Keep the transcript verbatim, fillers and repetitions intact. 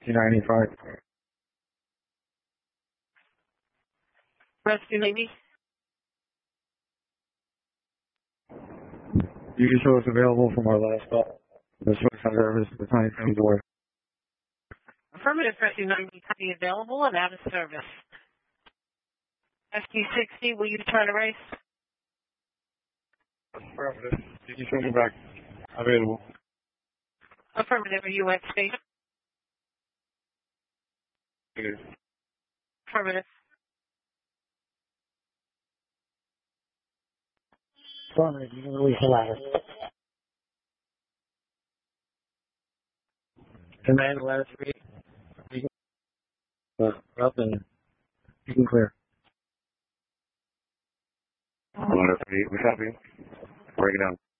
two ninety-five. Rescue Navy. You can show us available from our last stop. The switch on service, the tiny thing door. Affirmative, Rescue ninety be available and out of service. S Q sixty, will you try to race? Affirmative. You can show me back. Available. Affirmative, are you at station? It is. Affirmative. Affirmative, you can release the ladder. Command the ladder three. You can, uh, up and you can clear. Ladder three, what's happening? Break it down.